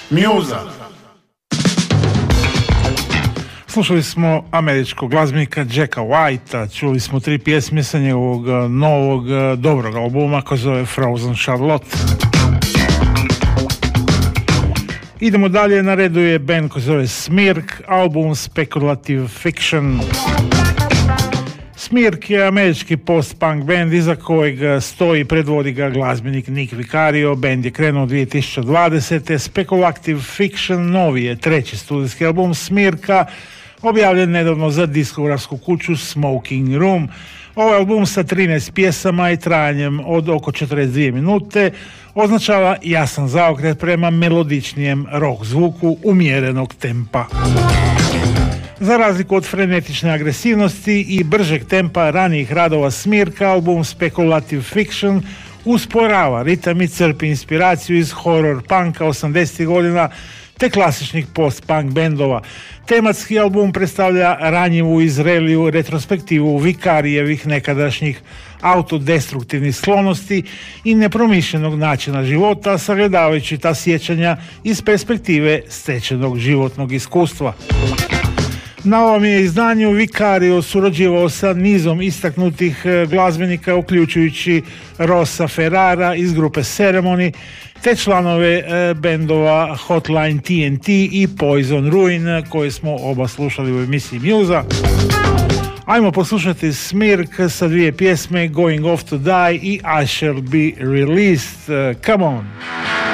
Muza. Slušali smo američkog glazbenika Jacka Whitea, čuli smo 3 pjesme sa njegovog novog dobrog albuma koji zove Frozen Charlotte. Idemo dalje, na redu je band koji zove Smirk, album Speculative Fiction. Smirk je američki post-punk band iza kojeg stoji, predvodi ga glazbenik Nick Vicario. Band je krenuo 2020. Speculative Fiction novi je 3. studijski album Smirka, objavljen nedavno za diskografsku kuću Smoking Room. Ovaj album sa 13 pjesama i trajanjem od oko 42 minute označava jasan zaokret prema melodičnijem rock zvuku umjerenog tempa. Za razliku od frenetične agresivnosti i bržeg tempa ranijih radova Smirka, album Speculative Fiction usporava ritam i crpi inspiraciju iz horror punka 80. godina te klasičnih post-punk bendova. Tematski album predstavlja ranjivu i zreliju retrospektivu Vicarijevih nekadašnjih autodestruktivnih sklonosti i nepromišljenog načina života, sagledavajući ta sjećanja iz perspektive stečenog životnog iskustva. Na ovom je izdanju Vicario surađivao sa nizom istaknutih glazbenika, uključujući Rossa Ferrara iz grupe Ceremony, te članove bendova Hotline TNT i Poison Ruin, koje smo oba slušali u emisiji Muza. Ajmo poslušati Smirk sa 2 pjesme, Going Off to Die i I Shall Be Released. Come on!